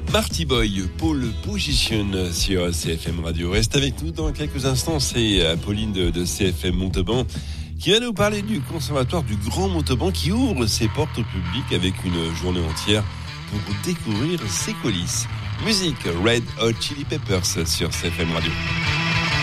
Marty Boy, Pole Position sur CFM Radio. Reste avec nous dans quelques instants, c'est Pauline de CFM Montauban qui va nous parler du conservatoire du Grand Montauban qui ouvre ses portes au public avec une journée entière pour découvrir ses coulisses. Musique Red Hot Chili Peppers sur CFM Radio.